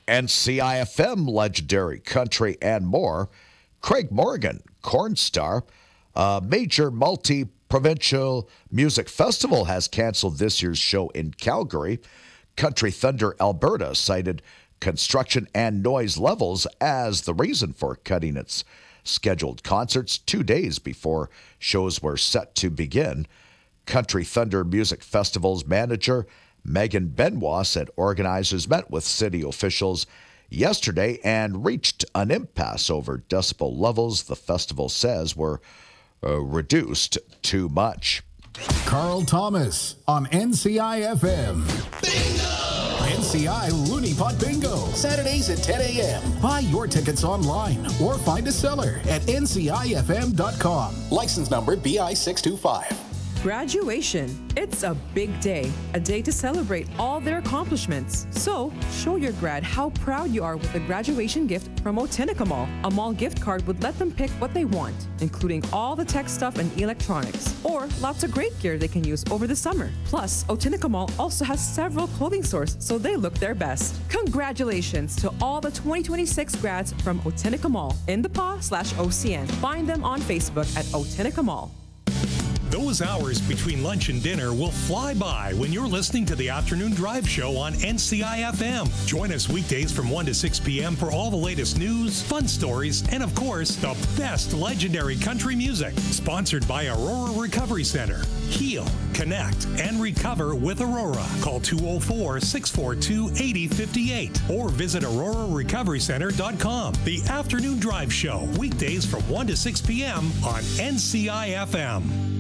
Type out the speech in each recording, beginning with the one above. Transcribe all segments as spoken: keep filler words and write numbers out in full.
N C I F M legendary country and more. Craig Morgan, corn star, a major multi-provincial music festival has canceled this year's show in Calgary. Country Thunder Alberta cited construction and noise levels as the reason for cutting its scheduled concerts two days before shows were set to begin. Country Thunder Music Festival's manager Megan Benoit said organizers met with city officials yesterday and reached an impasse over decibel levels the festival says were uh, reduced too much. Carl Thomas on N C I F M. Bingo! N C I Looney Pot Bingo, Saturdays at ten a.m. Buy your tickets online or find a seller at N C I F M dot com. License number B I six two five. Graduation. It's a big day, a day to celebrate all their accomplishments. So, show your grad how proud you are with a graduation gift from Otenica Mall. A mall gift card would let them pick what they want, including all the tech stuff and electronics, or lots of great gear they can use over the summer. Plus, Otenica Mall also has several clothing stores, so they look their best. Congratulations to all the twenty twenty-six grads from Otenica Mall in the P A slash O C N. Find them on Facebook at Otenica Mall. Those hours between lunch and dinner will fly by when you're listening to the Afternoon Drive Show on N C I F M. Join us weekdays from one to six p.m. for all the latest news, fun stories, and of course, the best legendary country music. Sponsored by Aurora Recovery Center. Heal, connect, and recover with Aurora. Call two oh four, six four two, eight oh five eight or visit aurora recovery center dot com. The Afternoon Drive Show, weekdays from one to six p.m. on N C I F M.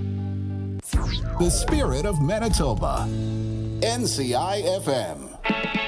The spirit of Manitoba. N C I F M.